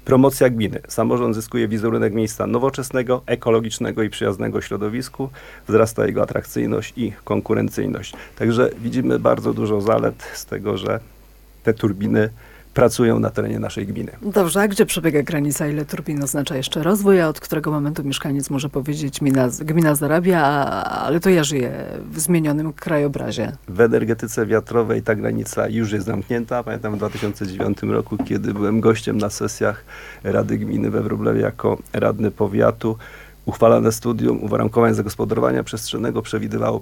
Promocja gminy. Samorząd zyskuje wizerunek miejsca nowoczesnego, ekologicznego i przyjaznego środowisku. Wzrasta jego atrakcyjność i konkurencyjność. Także widzimy bardzo dużo zalet z tego, że te turbiny pracują na terenie naszej gminy. Dobrze, a gdzie przebiega granica? Ile turbin oznacza jeszcze rozwój, a od którego momentu mieszkaniec może powiedzieć, gmina zarabia, ale to ja żyję w zmienionym krajobrazie? W energetyce wiatrowej ta granica już jest zamknięta. Pamiętam w 2009 roku, kiedy byłem gościem na sesjach Rady Gminy we Wróblewie jako radny powiatu. Uchwalane studium uwarunkowań zagospodarowania przestrzennego przewidywało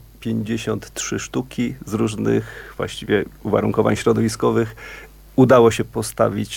53 sztuki z różnych właściwie uwarunkowań środowiskowych. Udało się postawić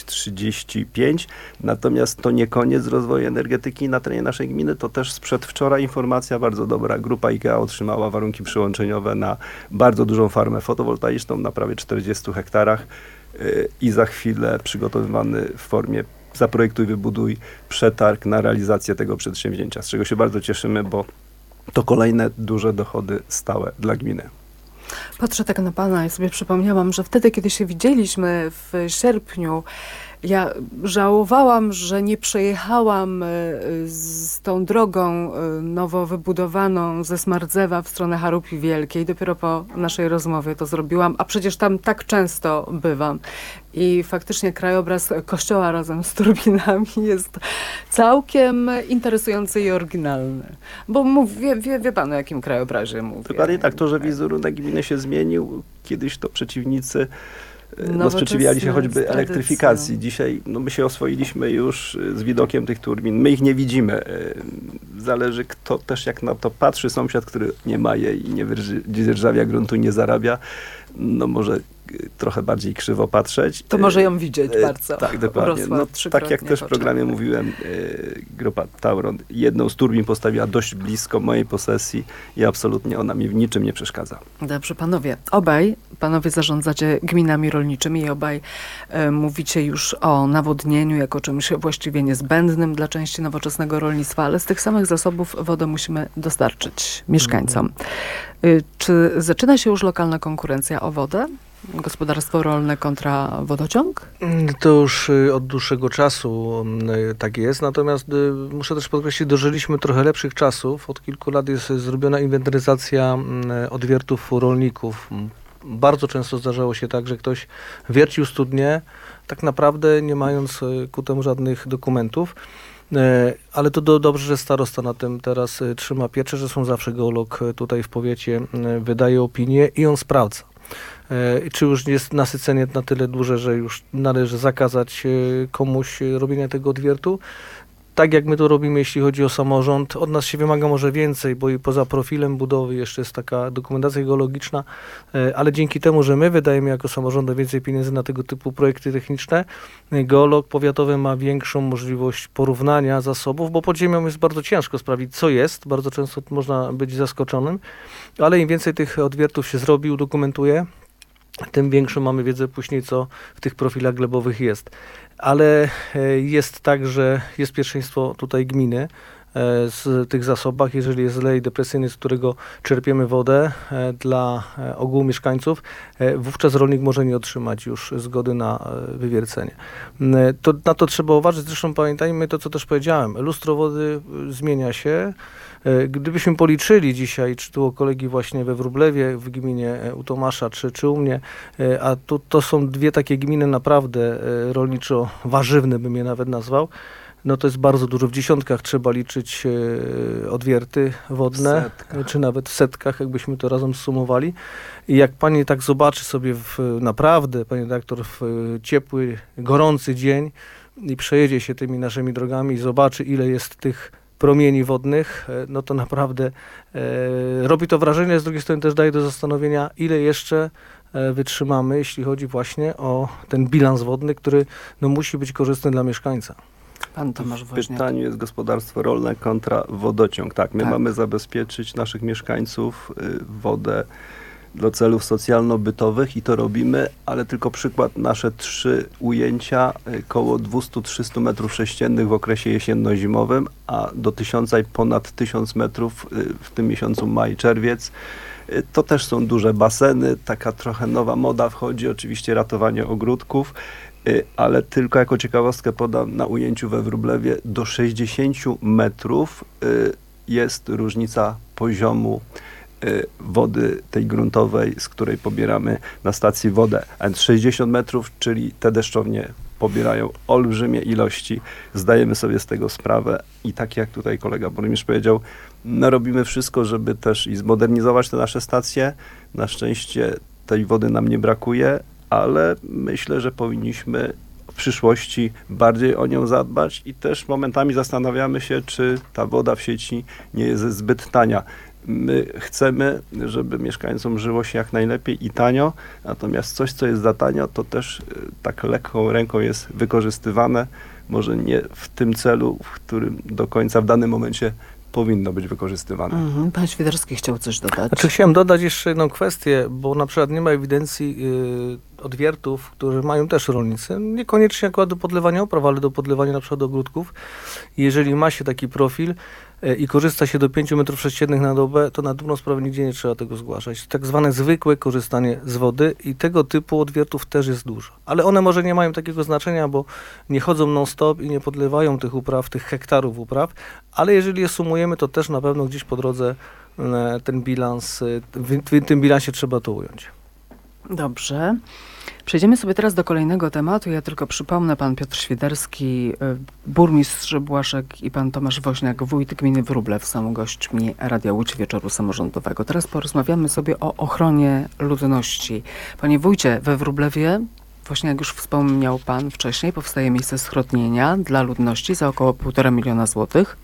35, natomiast to nie koniec rozwoju energetyki na terenie naszej gminy, to też sprzed wczoraj informacja bardzo dobra. Grupa IKEA otrzymała warunki przyłączeniowe na bardzo dużą farmę fotowoltaiczną na prawie 40 hektarach i za chwilę przygotowywany w formie zaprojektuj, wybuduj przetarg na realizację tego przedsięwzięcia, z czego się bardzo cieszymy, bo to kolejne duże dochody stałe dla gminy. Patrzę tak na pana i sobie przypomniałam, że wtedy, kiedy się widzieliśmy w sierpniu, ja żałowałam, że nie przejechałam z tą drogą nowo wybudowaną ze Smardzewa w stronę Charupi Wielkiej. Dopiero po naszej rozmowie to zrobiłam, a przecież tam tak często bywam. I faktycznie krajobraz kościoła razem z turbinami jest całkiem interesujący i oryginalny. Bo wie pan, o jakim krajobrazie mówię. Dokładnie tak, to, że wizerunek gminy się zmienił, kiedyś to przeciwnicy sprzeciwiali się choćby elektryfikacji. Dzisiaj my się oswoiliśmy już z widokiem tych turbin. My ich nie widzimy. Zależy, kto też jak na to patrzy. Sąsiad, który nie ma jej i nie dzierżawia gruntu, nie zarabia, może trochę bardziej krzywo patrzeć. To może ją widzieć bardzo. Tak, dokładnie. Tak jak też w programie mówiłem, grupa Tauron jedną z turbin postawiła dość blisko mojej posesji i absolutnie ona mi w niczym nie przeszkadza. Dobrze, panowie. Obaj panowie zarządzacie gminami rolniczymi i obaj mówicie już o nawodnieniu jako czymś właściwie niezbędnym dla części nowoczesnego rolnictwa, ale z tych samych zasobów wodę musimy dostarczyć mieszkańcom. Czy zaczyna się już lokalna konkurencja o wodę? Gospodarstwo rolne kontra wodociąg? To już od dłuższego czasu tak jest, natomiast muszę też podkreślić, dożyliśmy trochę lepszych czasów. Od kilku lat jest zrobiona inwentaryzacja odwiertów rolników. Bardzo często zdarzało się tak, że ktoś wiercił studnię, tak naprawdę nie mając ku temu żadnych dokumentów. Ale to dobrze, że starosta na tym teraz trzyma pieczę, że są zawsze geolog tutaj w powiecie, wydaje opinię i on sprawdza. Czy już jest nasycenie na tyle duże, że już należy zakazać komuś robienia tego odwiertu. Tak jak my to robimy, jeśli chodzi o samorząd, od nas się wymaga może więcej, bo i poza profilem budowy jeszcze jest taka dokumentacja geologiczna, ale dzięki temu, że my wydajemy jako samorząd więcej pieniędzy na tego typu projekty techniczne, geolog powiatowy ma większą możliwość porównania zasobów, bo pod ziemią jest bardzo ciężko sprawdzić, co jest. Bardzo często można być zaskoczonym, ale im więcej tych odwiertów się zrobi, udokumentuje, tym większą mamy wiedzę później, co w tych profilach glebowych jest. Ale jest tak, że jest pierwszeństwo tutaj gminy z tych zasobach, jeżeli jest zlej depresyjny, z którego czerpiemy wodę dla ogółu mieszkańców, wówczas rolnik może nie otrzymać już zgody na wywiercenie. Na to trzeba uważać, zresztą pamiętajmy to, co też powiedziałem, lustro wody zmienia się. Gdybyśmy policzyli dzisiaj, czy tu u kolegi właśnie we Wróblewie, w gminie u Tomasza, czy u mnie, a to są dwie takie gminy naprawdę rolniczo-warzywne, bym je nawet nazwał, to jest bardzo dużo. W dziesiątkach trzeba liczyć odwierty wodne, czy nawet w setkach, jakbyśmy to razem zsumowali. I jak pani tak zobaczy sobie naprawdę, pani redaktor, w ciepły, gorący dzień i przejedzie się tymi naszymi drogami i zobaczy, ile jest tych promieni wodnych, to naprawdę robi to wrażenie, z drugiej strony też daje do zastanowienia, ile jeszcze wytrzymamy, jeśli chodzi właśnie o ten bilans wodny, który musi być korzystny dla mieszkańca. Pan Tomasz Woźniak. W pytaniu jest gospodarstwo rolne kontra wodociąg. Tak, my mamy zabezpieczyć naszych mieszkańców wodę do celów socjalno-bytowych i to robimy, ale tylko przykład, nasze 3 ujęcia, koło 200-300 metrów sześciennych w okresie jesienno-zimowym, a do 1000 i ponad 1000 metrów w tym miesiącu maj, czerwiec. To też są duże baseny, taka trochę nowa moda wchodzi, oczywiście ratowanie ogródków. ale tylko jako ciekawostkę podam, na ujęciu we Wróblewie do 60 metrów jest różnica poziomu wody tej gruntowej, z której pobieramy na stacji wodę. A więc 60 metrów, czyli te deszczownie pobierają olbrzymie ilości. Zdajemy sobie z tego sprawę i tak jak tutaj kolega burmistrz powiedział, no robimy wszystko, żeby też i zmodernizować te nasze stacje. Na szczęście tej wody nam nie brakuje, ale myślę, że powinniśmy w przyszłości bardziej o nią zadbać i też momentami zastanawiamy się, czy ta woda w sieci nie jest zbyt tania. My chcemy, żeby mieszkańcom żyło się jak najlepiej i tanio, natomiast coś, co jest za tanio, to też tak lekką ręką jest wykorzystywane, może nie w tym celu, w którym do końca w danym momencie powinno być wykorzystywane. Pan Świderski chciał coś dodać. Znaczy chciałem dodać jeszcze jedną kwestię, bo na przykład nie ma ewidencji odwiertów, które mają też rolnicy, niekoniecznie akurat do podlewania upraw, ale do podlewania na przykład ogródków. Jeżeli ma się taki profil i korzysta się do 5 m3 na dobę, to na dobrą sprawę nigdzie nie trzeba tego zgłaszać. Tak zwane zwykłe korzystanie z wody i tego typu odwiertów też jest dużo. Ale one może nie mają takiego znaczenia, bo nie chodzą non-stop i nie podlewają tych upraw, tych hektarów upraw, ale jeżeli je sumujemy, to też na pewno gdzieś po drodze ten bilans, w tym bilansie trzeba to ująć. Dobrze. Przejdziemy sobie teraz do kolejnego tematu. Ja tylko przypomnę, pan Piotr Świderski, burmistrz Błaszek i pan Tomasz Woźniak, wójt gminy Wróblew są gośćmi Radia Łódź Wieczoru Samorządowego. Teraz porozmawiamy sobie o ochronie ludności. Panie wójcie, we Wróblewie, właśnie jak już wspomniał pan wcześniej, powstaje miejsce schronienia dla ludności za około 1,5 miliona złotych.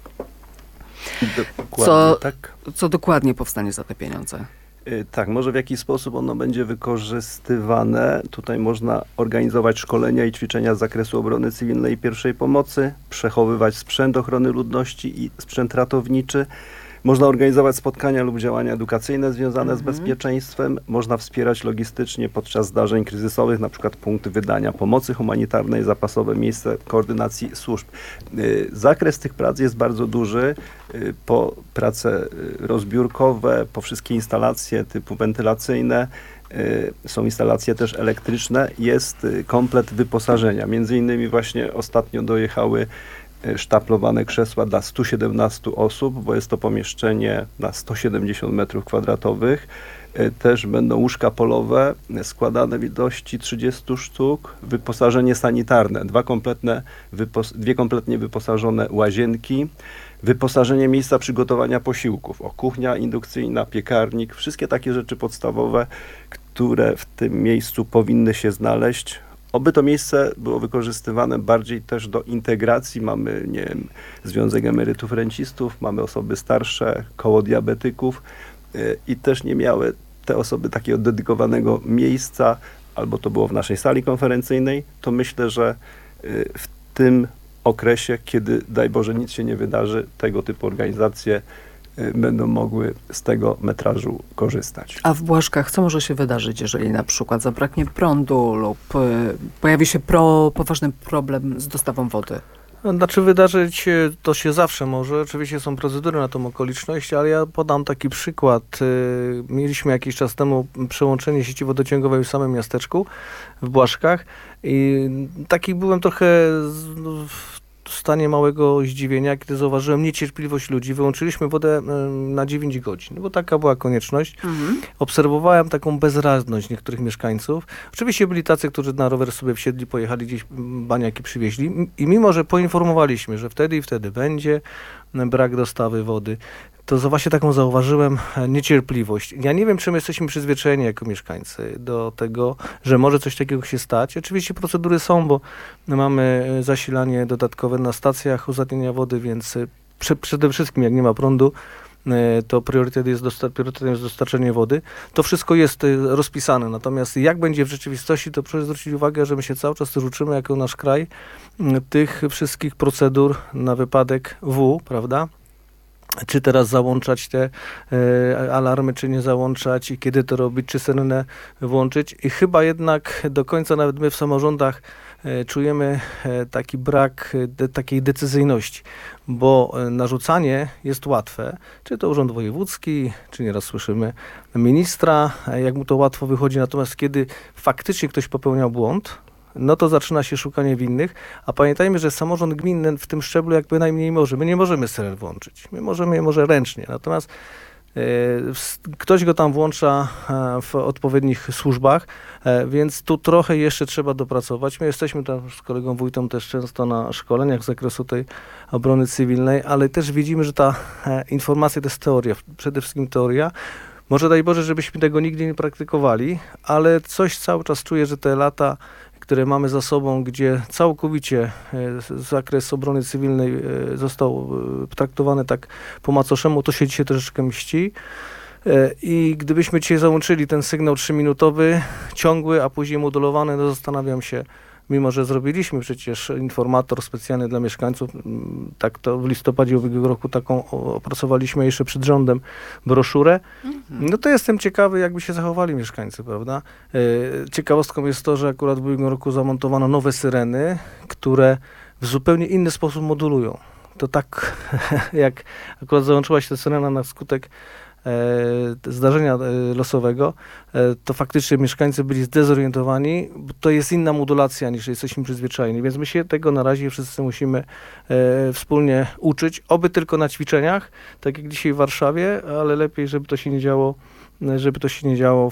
Tak. Co dokładnie powstanie za te pieniądze? Tak, może w jaki sposób ono będzie wykorzystywane. Tutaj można organizować szkolenia i ćwiczenia z zakresu obrony cywilnej i pierwszej pomocy, przechowywać sprzęt ochrony ludności i sprzęt ratowniczy. Można organizować spotkania lub działania edukacyjne związane z bezpieczeństwem. Można wspierać logistycznie podczas zdarzeń kryzysowych, na przykład punkt wydania pomocy humanitarnej, zapasowe miejsce koordynacji służb. Zakres tych prac jest bardzo duży. Po prace rozbiórkowe, po wszystkie instalacje typu wentylacyjne, są instalacje też elektryczne, jest komplet wyposażenia. Między innymi właśnie ostatnio dojechały sztablowane krzesła dla 117 osób, bo jest to pomieszczenie na 170 m2. Też będą łóżka polowe składane w ilości 30 sztuk, wyposażenie sanitarne, dwie kompletnie wyposażone łazienki, wyposażenie miejsca przygotowania posiłków, kuchnia indukcyjna, piekarnik, wszystkie takie rzeczy podstawowe, które w tym miejscu powinny się znaleźć. Oby to miejsce było wykorzystywane bardziej też do integracji. Mamy, nie wiem, Związek Emerytów Rencistów, mamy osoby starsze, koło diabetyków i też nie miały te osoby takiego dedykowanego miejsca, albo to było w naszej sali konferencyjnej, to myślę, że w tym okresie, kiedy, daj Boże, nic się nie wydarzy, tego typu organizacje będą mogły z tego metrażu korzystać. A w Błaszkach co może się wydarzyć, jeżeli na przykład zabraknie prądu lub pojawi się poważny problem z dostawą wody? Znaczy wydarzyć to się zawsze może. Oczywiście są procedury na tą okoliczność, ale ja podam taki przykład. Mieliśmy jakiś czas temu przełączenie sieci wodociągowej w samym miasteczku, w Błaszkach i taki byłem trochę w stanie małego zdziwienia, kiedy zauważyłem niecierpliwość ludzi. Wyłączyliśmy wodę na 9 godzin, bo taka była konieczność. Obserwowałem taką bezradność niektórych mieszkańców. Oczywiście byli tacy, którzy na rower sobie wsiedli, pojechali gdzieś, baniaki przywieźli i mimo, że poinformowaliśmy, że wtedy i wtedy będzie brak dostawy wody, to właśnie taką zauważyłem niecierpliwość. Ja nie wiem, czym jesteśmy przyzwyczajeni jako mieszkańcy do tego, że może coś takiego się stać. Oczywiście procedury są, bo mamy zasilanie dodatkowe na stacjach uzatnienia wody, więc przede wszystkim jak nie ma prądu, to priorytetem jest dostarczenie wody. To wszystko jest rozpisane. Natomiast jak będzie w rzeczywistości, to proszę zwrócić uwagę, że my się cały czas też uczymy jako nasz kraj tych wszystkich procedur na wypadek prawda? Czy teraz załączać te alarmy, czy nie załączać i kiedy to robić, czy syrenę włączyć. I chyba jednak do końca nawet my w samorządach czujemy taki brak takiej decyzyjności, bo narzucanie jest łatwe, czy to urząd wojewódzki, czy nieraz słyszymy ministra, jak mu to łatwo wychodzi, natomiast kiedy faktycznie ktoś popełniał błąd, no to zaczyna się szukanie winnych, a pamiętajmy, że samorząd gminny w tym szczeblu jakby najmniej może. My nie możemy syren włączyć, my możemy je może ręcznie, natomiast ktoś go tam włącza w odpowiednich służbach, więc tu trochę jeszcze trzeba dopracować. My jesteśmy tam z kolegą wójtem też często na szkoleniach z zakresu tej obrony cywilnej, ale też widzimy, że ta informacja to jest teoria, przede wszystkim teoria. Może daj Boże, żebyśmy tego nigdy nie praktykowali, ale coś cały czas czuję, że te lata, które mamy za sobą, gdzie całkowicie zakres obrony cywilnej został traktowany tak po macoszemu, to się dzisiaj troszeczkę mści. I gdybyśmy dzisiaj załączyli ten sygnał 3-minutowy, ciągły, a później modulowany, to zastanawiam się, mimo że zrobiliśmy przecież informator specjalny dla mieszkańców, tak to w listopadzie ubiegłego roku taką opracowaliśmy jeszcze przed rządem broszurę, no to jestem ciekawy, jakby się zachowali mieszkańcy, prawda? Ciekawostką jest to, że akurat w ubiegłym roku zamontowano nowe syreny, które w zupełnie inny sposób modulują. To tak, jak akurat załączyła się ta syrena na skutek zdarzenia losowego, to faktycznie mieszkańcy byli zdezorientowani, bo to jest inna modulacja niż jesteśmy przyzwyczajeni, więc my się tego na razie wszyscy musimy wspólnie uczyć, oby tylko na ćwiczeniach, tak jak dzisiaj w Warszawie, ale lepiej, żeby to się nie działo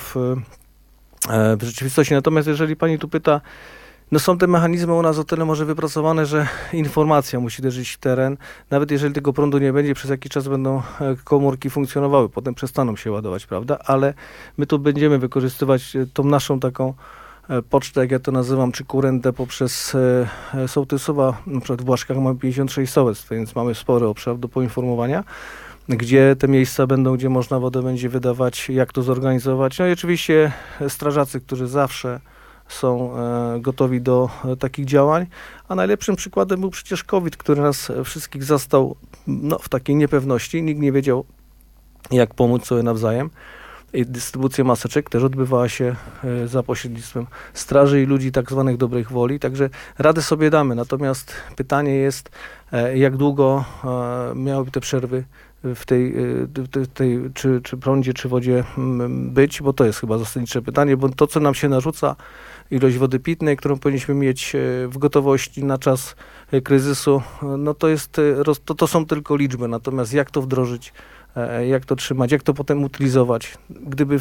w rzeczywistości. Natomiast jeżeli pani tu pyta, no są te mechanizmy u nas o tyle może wypracowane, że informacja musi uderzyć w teren. Nawet jeżeli tego prądu nie będzie, przez jakiś czas będą komórki funkcjonowały, potem przestaną się ładować, prawda? Ale my tu będziemy wykorzystywać tą naszą taką pocztę, jak ja to nazywam, czy kurentę poprzez sołtysowa, na przykład w Błaszkach mamy 56 sołectw, więc mamy spory obszar do poinformowania, gdzie te miejsca będą, gdzie można wodę będzie wydawać, jak to zorganizować. No i oczywiście strażacy, którzy zawsze są gotowi do takich działań, a najlepszym przykładem był przecież COVID, który nas wszystkich zastał w takiej niepewności. Nikt nie wiedział, jak pomóc sobie nawzajem. I dystrybucja maseczek też odbywała się za pośrednictwem straży i ludzi tak zwanych dobrych woli, także radę sobie damy. Natomiast pytanie jest, jak długo miałyby te przerwy w tej czy prądzie, czy wodzie być, bo to jest chyba zasadnicze pytanie, bo to, co nam się narzuca, ilość wody pitnej, którą powinniśmy mieć w gotowości na czas kryzysu, no to są tylko liczby, natomiast jak to wdrożyć, jak to trzymać, jak to potem utylizować. Gdyby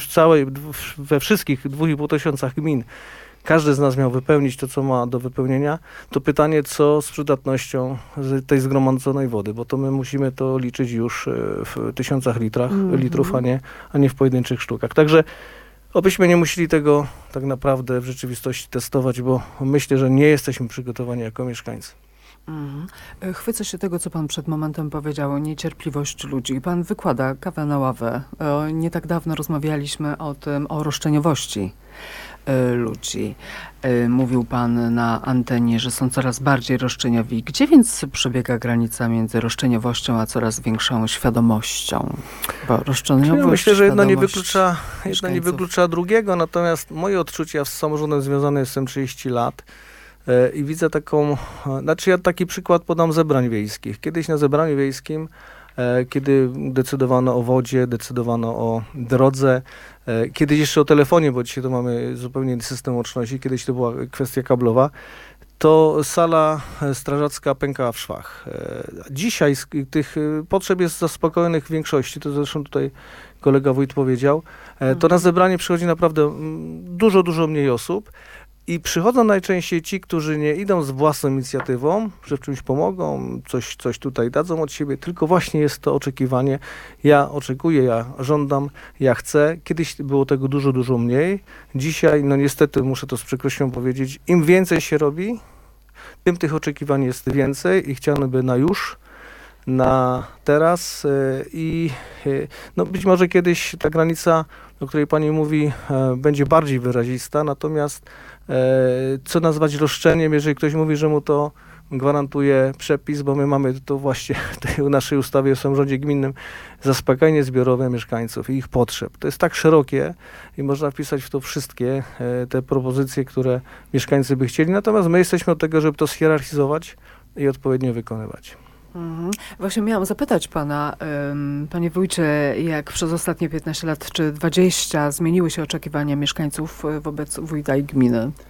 we wszystkich 2500 gmin każdy z nas miał wypełnić to, co ma do wypełnienia, to pytanie, co z przydatnością tej zgromadzonej wody, bo to my musimy to liczyć już w tysiącach litrów, a nie w pojedynczych sztukach. Także obyśmy nie musieli tego tak naprawdę w rzeczywistości testować, bo myślę, że nie jesteśmy przygotowani jako mieszkańcy. Chwycę się tego, co pan przed momentem powiedział, niecierpliwość ludzi. Pan wykłada kawę na ławę. Nie tak dawno rozmawialiśmy o roszczeniowości ludzi. Mówił pan na antenie, że są coraz bardziej roszczeniowi. Gdzie więc przebiega granica między roszczeniowością a coraz większą świadomością? Bo roszczeniowość, ja myślę, że jedno nie mieszkańców. wyklucza drugiego, natomiast moje odczucia z samorządem związane jestem 30 lat. I widzę ja taki przykład podam zebrań wiejskich. Kiedyś na zebraniu wiejskim, kiedy decydowano o wodzie, decydowano o drodze, kiedyś jeszcze o telefonie, bo dzisiaj to mamy zupełnie inny system łączności, kiedyś to była kwestia kablowa, to sala strażacka pękała w szwach. Dzisiaj tych potrzeb jest zaspokojonych w większości, to zresztą tutaj kolega wójt powiedział, to na zebranie przychodzi naprawdę dużo mniej osób. I przychodzą najczęściej ci, którzy nie idą z własną inicjatywą, że w czymś pomogą, coś tutaj dadzą od siebie, tylko właśnie jest to oczekiwanie. Ja oczekuję, ja żądam, ja chcę. Kiedyś było tego dużo mniej. Dzisiaj, no niestety, muszę to z przykrością powiedzieć, im więcej się robi, tym tych oczekiwań jest więcej i chciano na już, na teraz i no być może kiedyś ta granica, o której pani mówi, będzie bardziej wyrazista, natomiast co nazwać roszczeniem, jeżeli ktoś mówi, że mu to gwarantuje przepis, bo my mamy to właśnie w tej naszej ustawie o samorządzie gminnym zaspokajanie zbiorowe mieszkańców i ich potrzeb. To jest tak szerokie i można wpisać w to wszystkie te propozycje, które mieszkańcy by chcieli, natomiast my jesteśmy od tego, żeby to schierarchizować i odpowiednio wykonywać. Właśnie miałam zapytać pana, panie wójcie, jak przez ostatnie 15 lat czy 20 zmieniły się oczekiwania mieszkańców wobec wójta i gminy?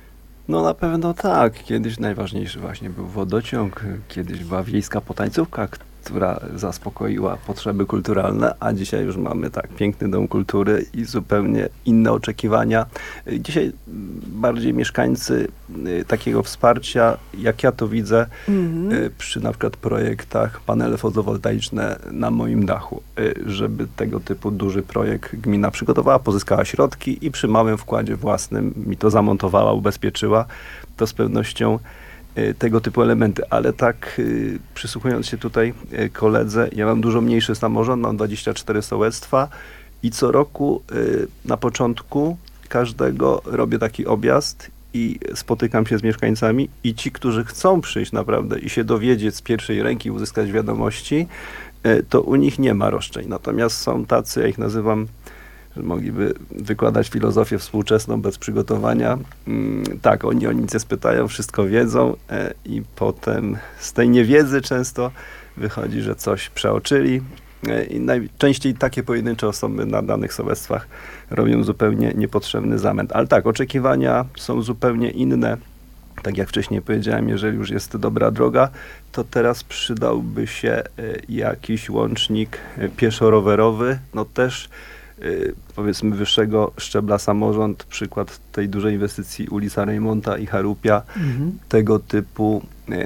No na pewno tak. Kiedyś najważniejszy właśnie był wodociąg, kiedyś była wiejska potańcówka, która zaspokoiła potrzeby kulturalne, a dzisiaj już mamy tak piękny dom kultury i zupełnie inne oczekiwania. Dzisiaj bardziej mieszkańcy takiego wsparcia, jak ja to widzę, przy na przykład projektach panele fotowoltaiczne na moim dachu, żeby tego typu duży projekt gmina przygotowała, pozyskała środki i przy małym wkładzie własnym mi to zamontowała, ubezpieczyła, to z pewnością tego typu elementy, ale tak przysłuchując się tutaj koledze, ja mam dużo mniejszy samorząd, mam 24 sołectwa i co roku na początku każdego robię taki objazd i spotykam się z mieszkańcami i ci, którzy chcą przyjść naprawdę i się dowiedzieć z pierwszej ręki, uzyskać wiadomości, to u nich nie ma roszczeń. Natomiast są tacy, ja ich nazywam, że mogliby wykładać filozofię współczesną bez przygotowania. Tak, oni o nic nie spytają, wszystko wiedzą i potem z tej niewiedzy często wychodzi, że coś przeoczyli i najczęściej takie pojedyncze osoby na danych sołectwach robią zupełnie niepotrzebny zamęt. Ale tak, oczekiwania są zupełnie inne. Tak jak wcześniej powiedziałem, jeżeli już jest dobra droga, to teraz przydałby się jakiś łącznik pieszo-rowerowy, no też powiedzmy wyższego szczebla samorząd, przykład tej dużej inwestycji ulica Rejmonta i Charupia, tego typu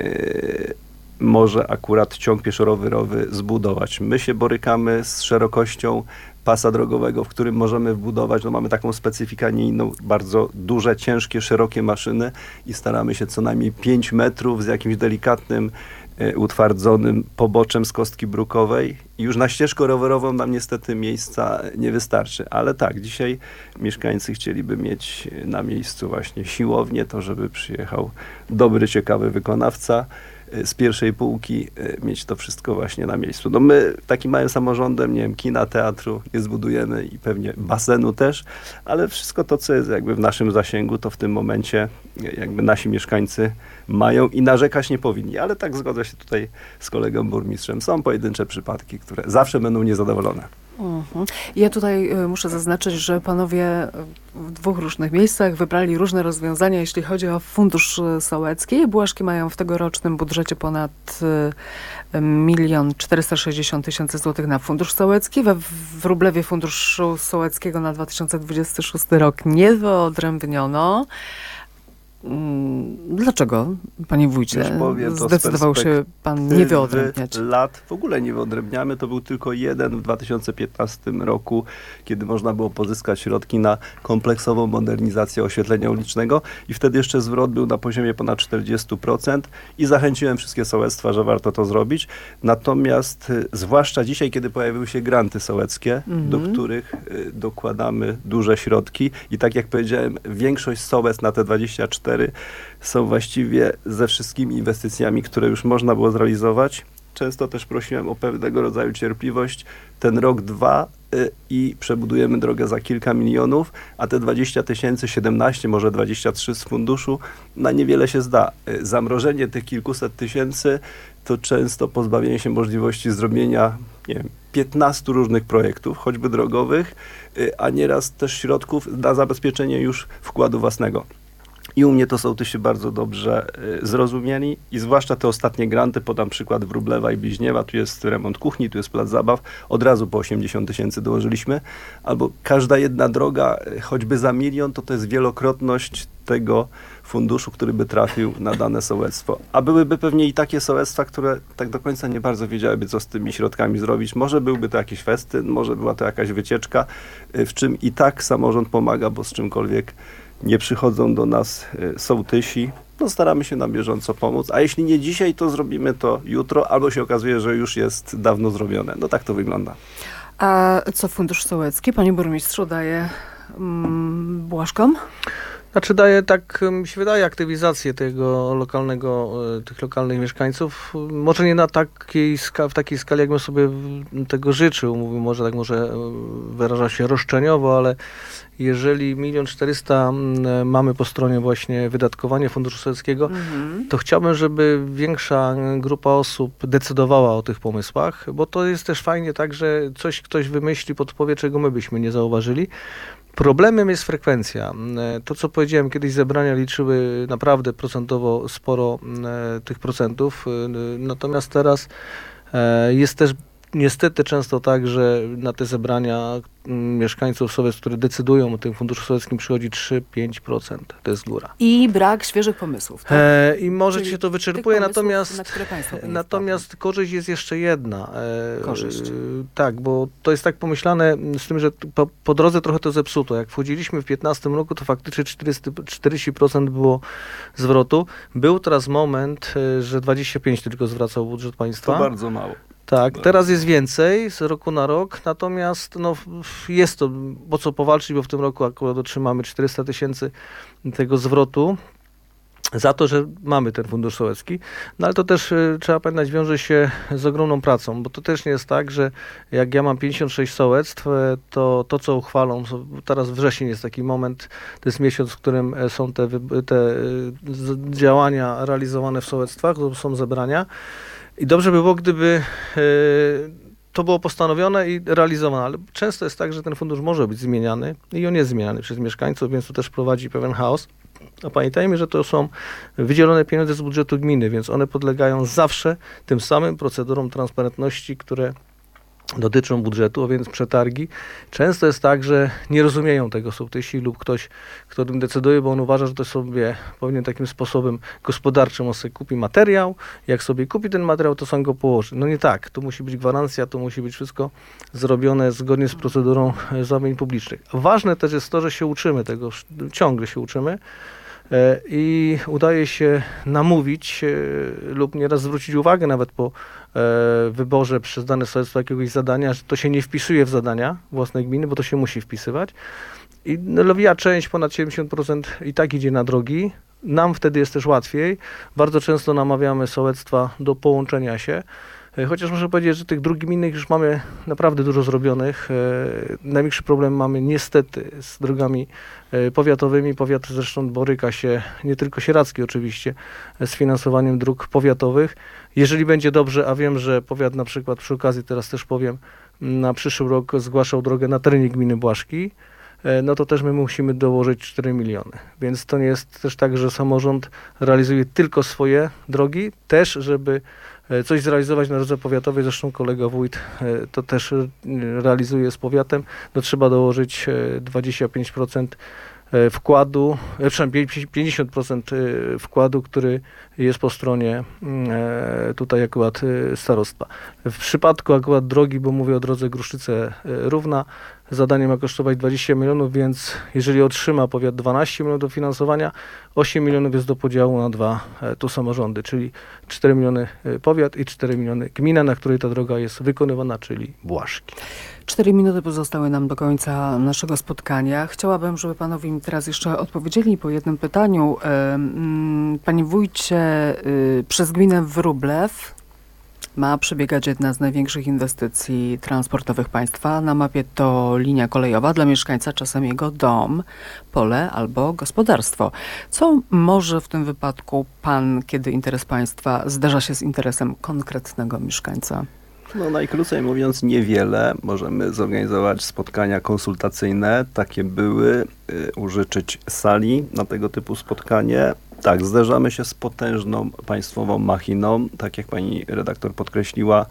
może akurat ciąg pieszo-rowerowy zbudować. My się borykamy z szerokością pasa drogowego, w którym możemy wbudować, no mamy taką specyfikę, nie inną, bardzo duże, ciężkie, szerokie maszyny i staramy się co najmniej 5 metrów z jakimś delikatnym utwardzonym poboczem z kostki brukowej. I już na ścieżkę rowerową nam niestety miejsca nie wystarczy. Ale tak, dzisiaj mieszkańcy chcieliby mieć na miejscu właśnie siłownię, to żeby przyjechał dobry, ciekawy wykonawca z pierwszej półki, mieć to wszystko właśnie na miejscu. No my takim małym samorządem, nie wiem, kina, teatru nie zbudujemy i pewnie basenu też, ale wszystko to, co jest jakby w naszym zasięgu, to w tym momencie jakby nasi mieszkańcy mają i narzekać nie powinni. Ale tak zgodzę się tutaj z kolegą burmistrzem. Są pojedyncze przypadki, które zawsze będą niezadowolone. Ja tutaj muszę zaznaczyć, że panowie w 2 różnych miejscach wybrali różne rozwiązania, jeśli chodzi o fundusz sołecki. Błaszki mają w tegorocznym budżecie ponad 1 460 000 złotych na fundusz sołecki. We Wróblewie funduszu sołeckiego na 2026 rok nie wyodrębniono. Dlaczego, panie wójcie, zdecydował się pan nie wyodrębniać? Lat w ogóle nie wyodrębniamy. To był tylko jeden w 2015 roku, kiedy można było pozyskać środki na kompleksową modernizację oświetlenia ulicznego i wtedy jeszcze zwrot był na poziomie ponad 40% i zachęciłem wszystkie sołectwa, że warto to zrobić. Natomiast zwłaszcza dzisiaj, kiedy pojawiły się granty sołeckie, do których dokładamy duże środki i tak jak powiedziałem, większość sołectw na te 24 są właściwie ze wszystkimi inwestycjami, które już można było zrealizować. Często też prosiłem o pewnego rodzaju cierpliwość. Ten rok, 2 i przebudujemy drogę za kilka milionów, a te 20 000, 17, może 23 z funduszu, na niewiele się zda. Zamrożenie tych kilkuset tysięcy to często pozbawienie się możliwości zrobienia, nie wiem, 15 różnych projektów, choćby drogowych, a nieraz też środków na zabezpieczenie już wkładu własnego. I u mnie to sołtysi bardzo dobrze zrozumieli i zwłaszcza te ostatnie granty, podam przykład Wróblewa i Bliźniewa, tu jest remont kuchni, tu jest plac zabaw, od razu po 80 000 dołożyliśmy, albo każda jedna droga, choćby za 1 000 000, to jest wielokrotność tego funduszu, który by trafił na dane sołectwo. A byłyby pewnie i takie sołectwa, które tak do końca nie bardzo wiedziałyby, co z tymi środkami zrobić. Może byłby to jakiś festyn, może była to jakaś wycieczka, w czym i tak samorząd pomaga, bo z czymkolwiek nie przychodzą do nas sołtysi, no staramy się na bieżąco pomóc, a jeśli nie dzisiaj, to zrobimy to jutro, albo się okazuje, że już jest dawno zrobione. No tak to wygląda. A co fundusz sołecki, panie burmistrzu, daje Błaszkom? Znaczy daje, tak mi się wydaje, aktywizację tego lokalnego, tych lokalnych mieszkańców. Może nie na w takiej skali, jakbym sobie tego życzył. Mówię, może wyraża się roszczeniowo, ale jeżeli 1 400 000 mamy po stronie właśnie wydatkowania funduszu sołeckiego, to chciałbym, żeby większa grupa osób decydowała o tych pomysłach, bo to jest też fajnie tak, że ktoś wymyśli, podpowie, czego my byśmy nie zauważyli. Problemem jest frekwencja. To, co powiedziałem, kiedyś zebrania liczyły naprawdę procentowo sporo tych procentów, natomiast teraz jest też niestety często tak, że na te zebrania mieszkańców Sowiec, które decydują o tym funduszu sowieckim, przychodzi 3-5%. To jest góra. I brak świeżych pomysłów. Tak? I może Czyli się to tych wyczerpuje, pomysłów, na które państwo by nie natomiast korzyść jest jeszcze jedna. Korzyść. Tak, bo to jest tak pomyślane z tym, że po drodze trochę to zepsuto. Jak wchodziliśmy w 2015 roku, to faktycznie 40% było zwrotu. Był teraz moment, że 25% tylko zwracał budżet państwa. To bardzo mało. Tak, teraz jest więcej z roku na rok, natomiast no, jest to po co powalczyć, bo w tym roku akurat otrzymamy 400 000 tego zwrotu za to, że mamy ten fundusz sołecki, no ale to też trzeba pamiętać, wiąże się z ogromną pracą, bo to też nie jest tak, że jak ja mam 56 sołectw, to co uchwalą, teraz wrzesień jest taki moment, to jest miesiąc, w którym są te działania realizowane w sołectwach, to są zebrania. I dobrze by było, gdyby to było postanowione i realizowane, ale często jest tak, że ten fundusz może być zmieniany i on jest zmieniany przez mieszkańców, więc to też prowadzi pewien chaos. A pamiętajmy, że to są wydzielone pieniądze z budżetu gminy, więc one podlegają zawsze tym samym procedurom transparentności, które dotyczą budżetu, a więc przetargi. Często jest tak, że nie rozumieją tego sołtysi lub ktoś, kto o tym decyduje, bo on uważa, że to sobie powinien takim sposobem gospodarczym, on sobie kupi materiał, jak sobie kupi ten materiał, to sam go położy. No nie tak, tu musi być gwarancja, tu musi być wszystko zrobione zgodnie z procedurą zamówień publicznych. Ważne też jest to, że się uczymy tego, ciągle się uczymy, i udaje się namówić lub nieraz zwrócić uwagę nawet po wyborze przez dane sołectwo jakiegoś zadania, że to się nie wpisuje w zadania własnej gminy, bo to się musi wpisywać. I lwia część, ponad 70% i tak idzie na drogi. Nam wtedy jest też łatwiej. Bardzo często namawiamy sołectwa do połączenia się. Chociaż muszę powiedzieć, że tych dróg gminnych już mamy naprawdę dużo zrobionych. Największy problem mamy niestety z drogami powiatowymi. Powiat zresztą boryka się, nie tylko sieradzki oczywiście, z finansowaniem dróg powiatowych. Jeżeli będzie dobrze, a wiem, że powiat na przykład, przy okazji teraz też powiem, na przyszły rok zgłaszał drogę na terenie gminy Błaszki, no to też my musimy dołożyć 4 miliony. Więc to nie jest też tak, że samorząd realizuje tylko swoje drogi, też żeby coś zrealizować na drodze powiatowej, zresztą kolega wójt to też realizuje z powiatem, no trzeba dołożyć 25% wkładu, przynajmniej 50% wkładu, który jest po stronie tutaj akurat starostwa. W przypadku akurat drogi, bo mówię o drodze Gruszczyce-Równa, zadanie ma kosztować 20 milionów, więc jeżeli otrzyma powiat 12 milionów dofinansowania, 8 milionów jest do podziału na dwa tu samorządy, czyli 4 miliony powiat i 4 miliony gmina, na której ta droga jest wykonywana, czyli Błaszki. 4 minuty pozostały nam do końca naszego spotkania. Chciałabym, żeby panowie mi teraz jeszcze odpowiedzieli po jednym pytaniu. Panie wójcie, przez gminę Wróblew ma przebiegać jedna z największych inwestycji transportowych państwa. Na mapie to linia kolejowa, dla mieszkańca czasem jego dom, pole albo gospodarstwo. Co może w tym wypadku pan, kiedy interes państwa zderza się z interesem konkretnego mieszkańca? No najkrócej mówiąc niewiele. Możemy zorganizować spotkania konsultacyjne. Takie były. Użyczyć sali na tego typu spotkanie. Tak, zderzamy się z potężną państwową machiną. Tak jak pani redaktor podkreśliła,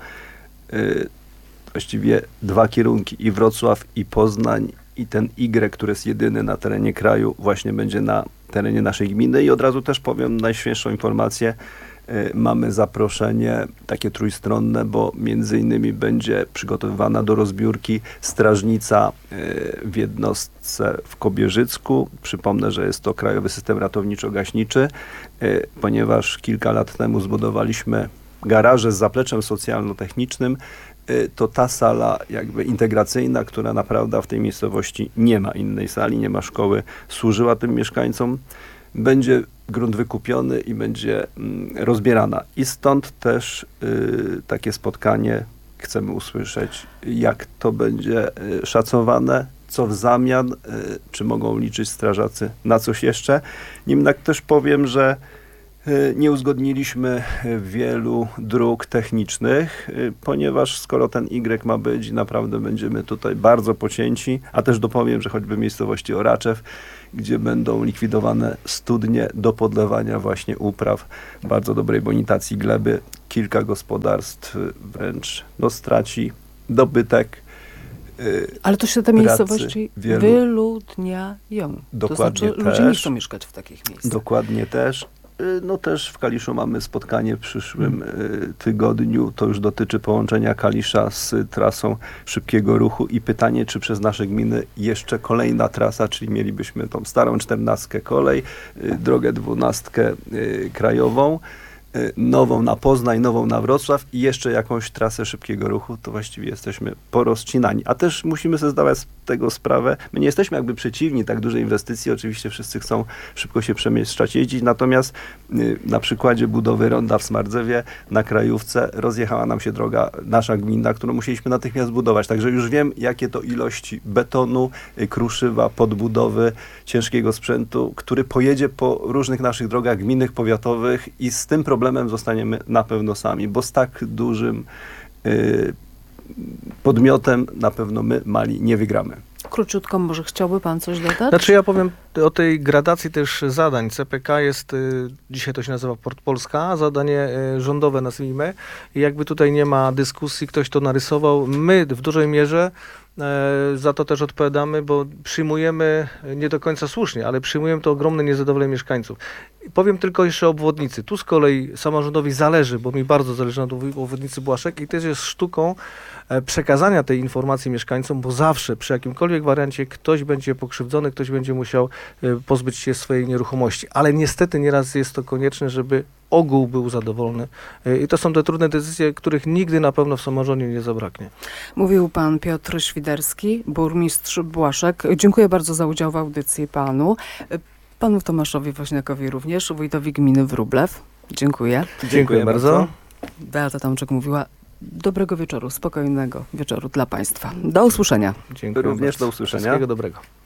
właściwie dwa kierunki, i Wrocław, i Poznań, i ten Y, który jest jedyny na terenie kraju, właśnie będzie na terenie naszej gminy. I od razu też powiem najświeższą informację. Mamy zaproszenie takie trójstronne, bo między innymi będzie przygotowywana do rozbiórki strażnica w jednostce w Kobierzycku. Przypomnę, że jest to Krajowy System Ratowniczo-Gaśniczy, ponieważ kilka lat temu zbudowaliśmy garaże z zapleczem socjalno-technicznym. To ta sala jakby integracyjna, która naprawdę w tej miejscowości nie ma innej sali, nie ma szkoły, służyła tym mieszkańcom. Będzie grunt wykupiony i będzie rozbierana. I stąd też takie spotkanie chcemy usłyszeć, jak to będzie szacowane, co w zamian, czy mogą liczyć strażacy na coś jeszcze. Niemniej też powiem, że Nie uzgodniliśmy wielu dróg technicznych, ponieważ skoro ten Y ma być, naprawdę będziemy tutaj bardzo pocięci, a też dopowiem, że choćby w miejscowości Oraczew, gdzie będą likwidowane studnie do podlewania właśnie upraw bardzo dobrej bonitacji gleby, kilka gospodarstw wręcz straci dobytek. Ale to się te miejscowości wyludniają. Dokładnie to znaczy, ludzie też. nie chcą mieszkać w takich miejscach. Dokładnie też. No też w Kaliszu mamy spotkanie w przyszłym tygodniu. To już dotyczy połączenia Kalisza z trasą szybkiego ruchu i pytanie, czy przez nasze gminy jeszcze kolejna trasa, czyli mielibyśmy tą starą 14 kolej, drogę 12 krajową, nową na Poznań, nową na Wrocław i jeszcze jakąś trasę szybkiego ruchu, to właściwie jesteśmy porozcinani. A też musimy sobie zdawać z tego sprawę, my nie jesteśmy jakby przeciwni tak dużej inwestycji, oczywiście wszyscy chcą szybko się przemieszczać, jeździć, natomiast na przykładzie budowy ronda w Smardzewie na Krajówce rozjechała nam się droga nasza gminna, którą musieliśmy natychmiast budować, także już wiem, jakie to ilości betonu, kruszywa, podbudowy, ciężkiego sprzętu, który pojedzie po różnych naszych drogach gminnych, powiatowych i z tym problemem zostaniemy na pewno sami, bo z tak dużym podmiotem na pewno my, mali, nie wygramy. Króciutko, może chciałby pan coś dodać? Znaczy ja powiem o tej gradacji też zadań. CPK jest, dzisiaj to się nazywa Port Polska, zadanie rządowe nazwijmy. I jakby tutaj nie ma dyskusji, ktoś to narysował. My w dużej mierze za to też odpowiadamy, bo przyjmujemy, nie do końca słusznie, ale przyjmujemy to ogromne niezadowolenie mieszkańców. Powiem tylko jeszcze o obwodnicy. Tu z kolei samorządowi zależy, bo mi bardzo zależy na obwodnicy Błaszek i też jest sztuką przekazania tej informacji mieszkańcom, bo zawsze przy jakimkolwiek wariancie ktoś będzie pokrzywdzony, ktoś będzie musiał pozbyć się swojej nieruchomości. Ale niestety nieraz jest to konieczne, żeby ogół był zadowolony. I to są te trudne decyzje, których nigdy na pewno w samorządzie nie zabraknie. Mówił pan Piotr Świderski, burmistrz Błaszek. Dziękuję bardzo za udział w audycji panu. Panu Tomaszowi Woźniakowi również, wójtowi gminy Wróblew. Dziękuję. Dziękuję bardzo. Beata Tomczyk mówiła, dobrego wieczoru, spokojnego wieczoru dla państwa. Do usłyszenia. Dziękuję Również bardzo. do usłyszenia. Wszystkiego dobrego.